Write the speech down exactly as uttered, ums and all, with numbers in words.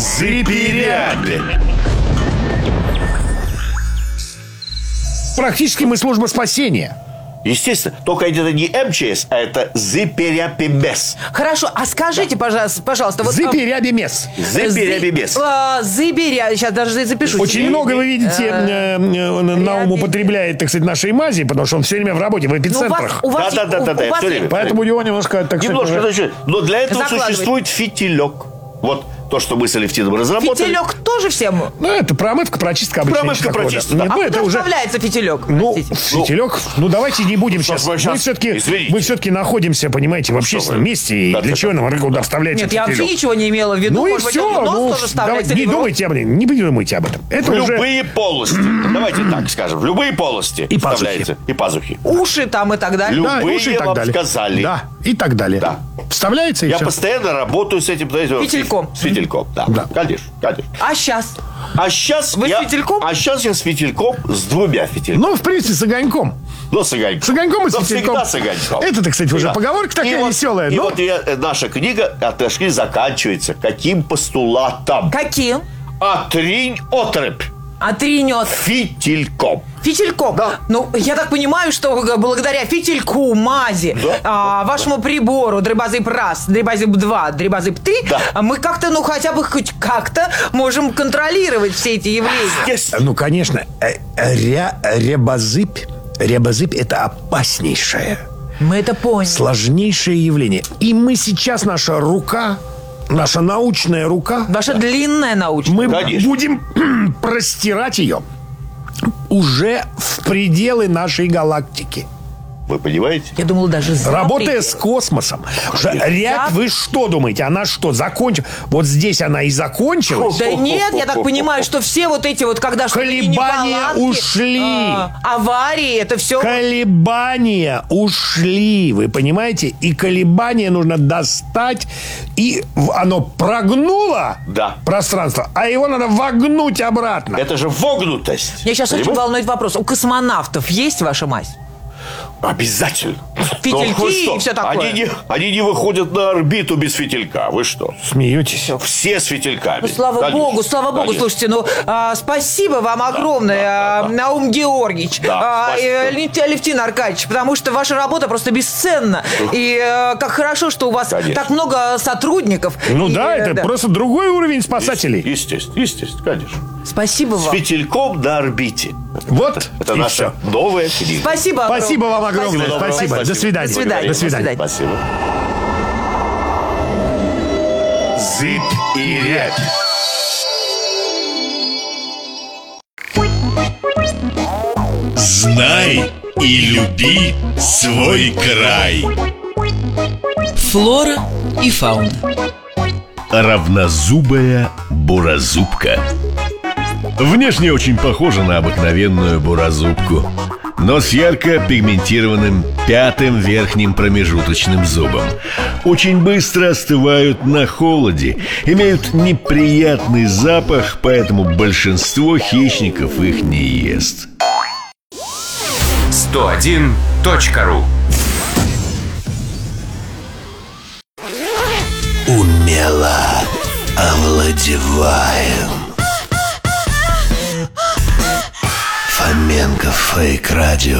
Зыперябе. Практически мы служба спасения. Естественно, только это не эм че эс, а это Зыперябемес. Хорошо, а скажите, пожалуйста, пожалуйста вот, Зыперябемес. Зыперябемес. Зыберя, сейчас даже запишу. Очень много, вы видите, э, э, Наум употребляет, так сказать, нашей мази, потому что он все время в работе, в эпицентрах. Ну, Да, да, да, да, я все время. Поэтому у него немножко, так Немножко, сказать, уже... но для этого существует фитилек. Вот то, что мы с Алевтином разработали. Фитилек тоже всем? Ну, это промывка, прочистка обычная. Промывка, прочистка. Нет, А ну, куда это уже... вставляется фитилек? Ну, Простите. фитилек, ну, давайте не будем сейчас. мы Мы сейчас- все-таки, извините. мы все-таки находимся, понимаете, в общественном вы? месте. И Да, для да, чего да. нам куда вставляется Нет, я вообще фитилек? ничего не имела в виду. Ну и Может быть, все, он в нос ну, тоже вставляется, давайте, не или в рот? думайте об этом, не думайте об этом. Это В уже... любые полости. Давайте так скажем. В любые полости И пазухи. вставляется. И пазухи. Уши там и так далее. Да, любые уши и так вам далее. сказали. Да, и так далее. Да. Вставляется и Я все. постоянно работаю с этим. знаете, Фитильком. С фитильком, да. Да. Конечно, конечно. А сейчас? А сейчас Вы с я, фитильком? А сейчас я с фитильком, с двумя фитильками. Ну, в принципе, с огоньком. Ну, с огоньком. С огоньком и с Но фитильком. всегда с огоньком. Это, так сказать, уже Да. поговорка такая И вот- веселая. И но- вот я, э, наша книга от Эшли заканчивается. Каким постулатом? Каким? Отринь отрыбь Отринет. фитильком. Фитильком. Да. Ну, я так понимаю, что благодаря фитильку, мази, Да, а, вашему прибору дребазып раз, дребазып два, дребазып три, Да. мы как-то, ну, хотя бы хоть как-то можем контролировать все эти явления. Естественно. Ну, конечно, э, ря- ребозыбь, ребозыбь – это опаснейшее, Мы это поняли. сложнейшее явление. И мы сейчас, наша рука, наша научная рука, Ваша длинная научная. мы Конечно. будем простирать ее уже в пределы нашей галактики. Вы понимаете? Я думала, даже за Работая пределы. с космосом. Уже Конечно. рябь, За- вы что думаете? Она что, закончила? Вот здесь она и закончилась. Да нет, я так понимаю, что все вот эти вот, когда что-то Колебания неполадки, ушли. а, аварии, это все... Колебания ушли, вы понимаете? И колебания нужно достать, и в- оно прогнуло Да. пространство, а его надо вогнуть обратно. Это же вогнутость. Меня сейчас очень Понимаете? волнует вопрос. У космонавтов есть ваша мазь? Обязательно. Фитильки Ну, вы что? и всё такое. Они не, они не выходят на орбиту без фитилька. Вы что? Смеетесь? Все с фитильками. Ну, слава Конечно. богу, слава богу. Конечно. Слушайте, ну, а, спасибо вам огромное, да, да, а, да. Наум Георгиевич, Да, а, и, спасибо. Алевтин Аркадьевич, потому что ваша работа просто бесценна. И э, как хорошо, что у вас Конечно. так много сотрудников. Ну И, да, э, это просто другой уровень спасателей. Естественно, естественно, конечно. Спасибо С вам. фитильком на орбите. Вот Это и наша всё. новая книга. Спасибо огромное. Спасибо вам огромное. Всего доброго. Спасибо. До свидания. До свидания. До свидания. Спасибо. Зыбь и рябь. Знай и люби свой край. Флора и фауна. Равнозубая буразубка. Внешне очень похожа на обыкновенную буразубку, но с ярко пигментированным пятым верхним промежуточным зубом. Очень быстро остывают на холоде, имеют неприятный запах, поэтому большинство хищников их не ест. сто один точка ру. Умело овладеваем. Фоменко Фейк Радио.